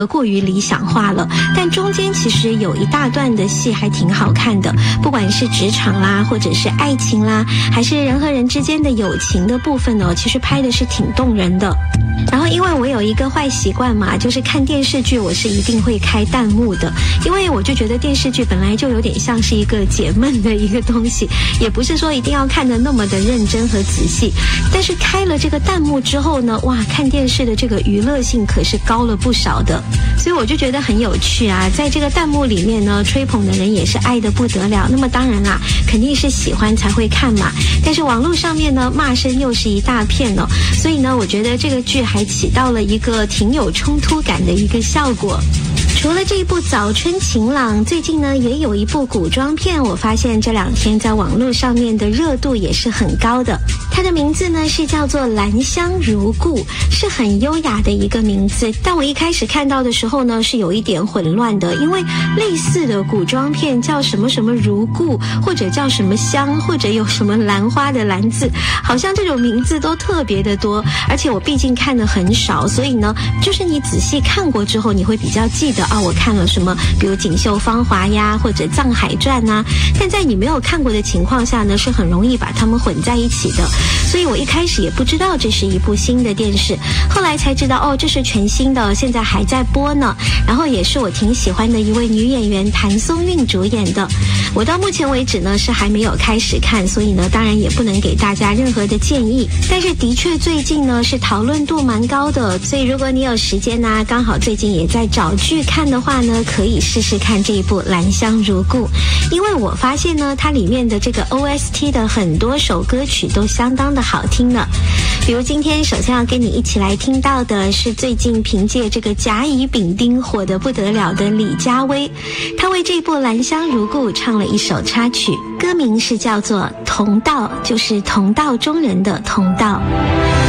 过于理想化了，但中间其实有一大段的戏还挺好看的，不管是职场啦，或者是爱情啦，还是人和人之间的友情的部分呢，其实拍的是挺动人的。然后因为我有一个坏习惯嘛，就是看电视剧我是一定会开弹幕的，因为我就觉得电视剧本来就有点像是一个解闷的一个东西，也不是说一定要看得那么的认真和仔细，但是开了这个弹幕之后呢，哇，看电视的这个娱乐性可是高了不少的，所以我就觉得很有趣啊。在这个弹幕里面呢，吹捧的人也是爱得不得了，那么当然啦，肯定是喜欢才会看嘛，但是网络上面呢，骂声又是一大片哦，所以呢，我觉得这个剧还起到了一个挺有冲突感的一个效果。除了这一部《早春晴朗》，最近呢也有一部古装片，我发现这2天在网络上面的热度也是很高的。它的名字呢是叫做《兰香如故》，是很优雅的一个名字。但我一开始看到的时候呢，是有一点混乱的，因为类似的古装片叫什么什么如故，或者叫什么香，或者有什么兰花的兰字，好像这种名字都特别的多。而且我毕竟看的很少，所以呢，就是你仔细看过之后，你会比较记得。我看了什么，比如《锦绣芳华》呀，或者《藏海传》啊，但在你没有看过的情况下呢，是很容易把它们混在一起的。所以我一开始也不知道这是一部新的电视，后来才知道这是全新的，现在还在播呢。然后也是我挺喜欢的一位女演员谭松韵主演的。我到目前为止呢是还没有开始看，所以呢当然也不能给大家任何的建议。但是的确最近呢是讨论度蛮高的，所以如果你有时间啊，刚好最近也在找剧看的话呢，可以试试看这一部《兰香如故》，因为我发现呢，它里面的这个 OST 的很多首歌曲都相当的好听呢。比如今天首先要跟你一起来听到的是最近凭借这个甲乙丙丁火得不得了的李佳薇，她为这部《兰香如故》唱了一首插曲，歌名是叫做《同道》，就是同道中人的同道。